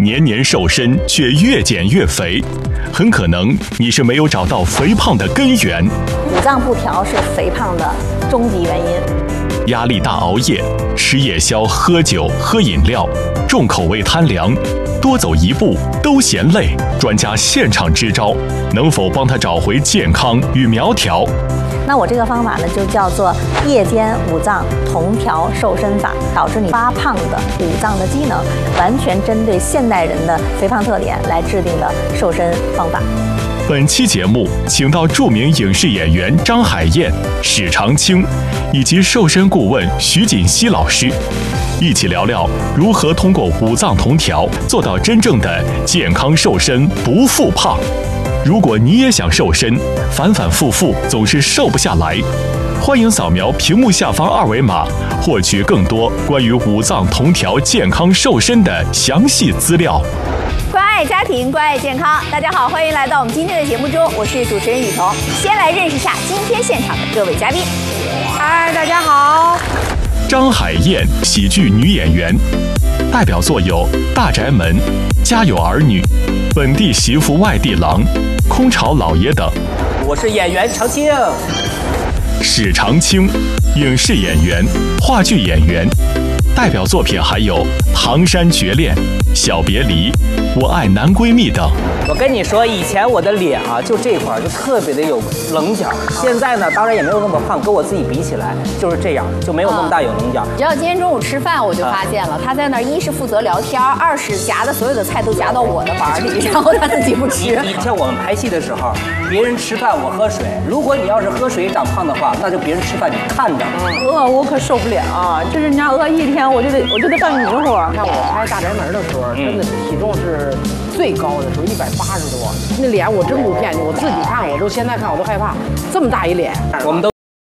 年年瘦身却越减越肥，很可能你是没有找到肥胖的根源。 五脏不调是肥胖的终极原因。 压力大、熬夜、吃夜宵、喝酒、喝饮料、重口味贪凉、多走一步都嫌累，专家现场支招，能否帮他找回健康与苗条？ 那我这个方法呢，就叫做夜间五脏同调瘦身法，导致你发胖的五脏的机能，完全针对现代人的肥胖特点来制定的瘦身方法。 本期节目请到著名影视演员张海燕、史长青以及瘦身顾问徐锦熙老师，一起聊聊如何通过五脏同调做到真正的健康瘦身不复胖。如果你也想瘦身，反反复复总是瘦不下来，欢迎扫描屏幕下方二维码，获取更多关于五脏同调健康瘦身的详细资料。 关爱家庭，关爱健康。大家好，欢迎来到我们今天的节目中，我是主持人雨桐。先来认识一下今天现场的各位嘉宾。 嗨，大家好。 张海燕，喜剧女演员，代表作有《大宅门》《家有儿女》《本地媳妇外地郎》《空巢老爷》等。 我是演员常青。 史长青，影视演员、话剧演员，代表作品还有《唐山绝恋》《小别离》《我爱男闺蜜》等。 我跟你说，以前我的脸啊，就这块就特别的有棱角，现在呢，当然也没有那么胖，跟我自己比起来就是这样，就没有那么大有棱角。 你知道今天中午吃饭，我就发现了，他在那儿一是负责聊天，二是夹的所有的菜都夹到我的碗里，然后他自己不吃。 你像我们拍戏的时候，别人吃饭我喝水，如果你要是喝水长胖的话，那就别人吃饭你看着。 饿我可受不了啊！就是人家饿一天，我就得半迷糊。看我拍《大宅门》的时候，真的体重是最高的时候180多，那脸我真不骗你，我自己看我都现在看我都害怕，这么大一脸， 我们都。